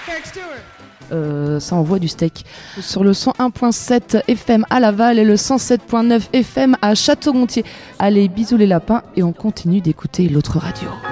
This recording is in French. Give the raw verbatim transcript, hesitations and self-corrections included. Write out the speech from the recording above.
Euh, ça envoie du steak. Sur le cent un virgule sept F M à Laval et le cent sept virgule neuf F M à Château-Gontier. Allez, bisous les lapins et on continue d'écouter l'autre radio.